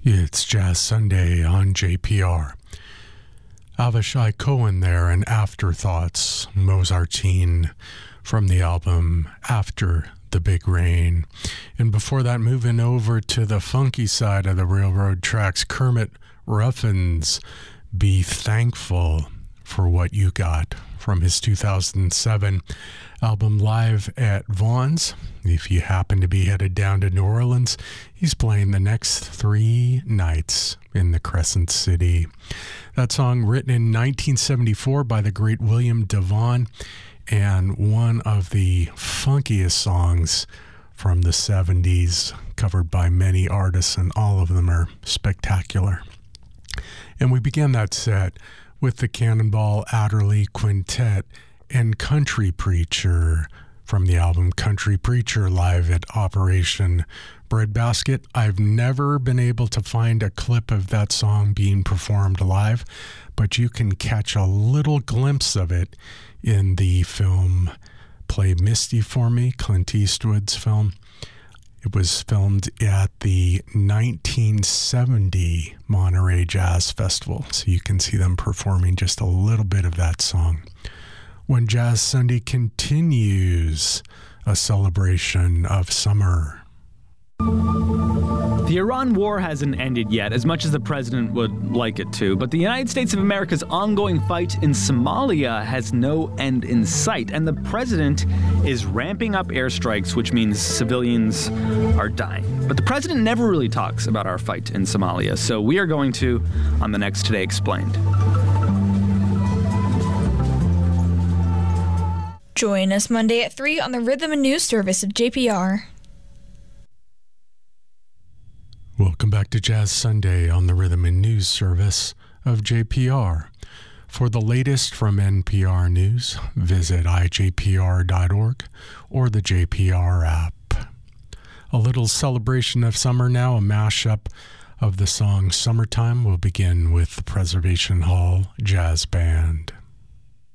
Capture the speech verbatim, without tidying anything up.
It's Jazz Sunday on J P R. Avishai Cohen there and Afterthoughts, Mozartine from the album After the Big Rain. And before that, moving over to the funky side of the railroad tracks, Kermit Ruffin's Be Thankful for What You Got from his two thousand seven album Live at Vaughn's. If you happen to be headed down to New Orleans, he's playing the next three nights in the Crescent City. That song written in nineteen seventy-four by the great William DeVaughn, and one of the funkiest songs from the seventies, covered by many artists, and all of them are spectacular. And we began that set with the Cannonball Adderley Quintet and Country Preacher from the album Country Preacher live at Operation Breadbasket. I've never been able to find a clip of that song being performed live, but you can catch a little glimpse of it in the film Play Misty for Me, Clint Eastwood's film. It was filmed at the nineteen seventy Monterey Jazz Festival, so you can see them performing just a little bit of that song. When Jazz Sunday continues, a celebration of summer. The Iran war hasn't ended yet, as much as the president would like it to, but the United States of America's ongoing fight in Somalia has no end in sight, and the president is ramping up airstrikes, which means civilians are dying. But the president never really talks about our fight in Somalia, so we are going to on the next Today Explained. Join us Monday at three on the Rhythm and News service of J P R. Welcome back to Jazz Sunday on the Rhythm and News service of J P R. For the latest from N P R News, visit i j p r dot org or the J P R app. A little celebration of summer now, a mashup of the song Summertime will begin with the Preservation Hall Jazz Band.